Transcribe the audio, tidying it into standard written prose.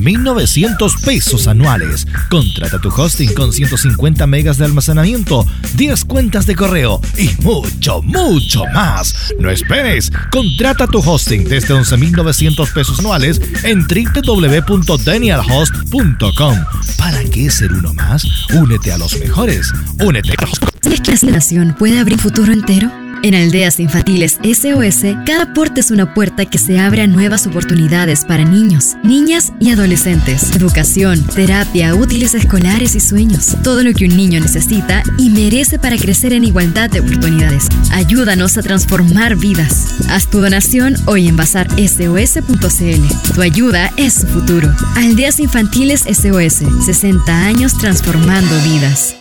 11,900 pesos anuales. Contrata tu hosting con 150 megas de almacenamiento, 10 cuentas de correo y mucho, mucho más. No esperes. Contrata tu hosting desde 11,900 pesos anuales en www.danielhost.com. ¿Para qué ser uno más? Únete a los mejores. Únete a los... ¿Sabes que la nación puede abrir un futuro entero? En Aldeas Infantiles SOS, cada puerta es una puerta que se abre a nuevas oportunidades para niños, niñas y adolescentes. Educación, terapia, útiles escolares y sueños. Todo lo que un niño necesita y merece para crecer en igualdad de oportunidades. Ayúdanos a transformar vidas. Haz tu donación hoy en bazarsos.cl. Tu ayuda es su futuro. Aldeas Infantiles SOS, 60 años transformando vidas.